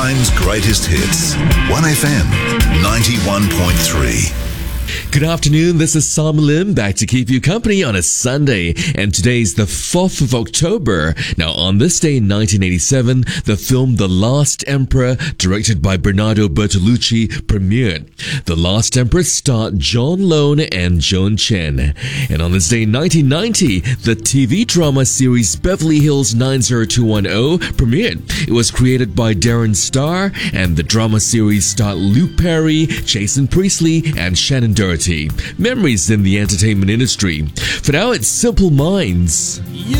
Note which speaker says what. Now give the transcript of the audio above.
Speaker 1: time's greatest hits. 1FM 91.3.
Speaker 2: Good afternoon, this is Sam Lim back to keep you company on a Sunday, and today's the 4th of October. Now, on this day in 1987, the film The Last Emperor, directed by Bernardo Bertolucci, premiered. The Last Emperor starred John Lone and Joan Chen. And on this day in 1990, the TV drama series Beverly Hills 90210 premiered. It was created by Darren Star, and the drama series starred Luke Perry, Jason Priestley, and Shannon Doherty. Memories in the entertainment industry. For now, it's Simple Minds.
Speaker 3: You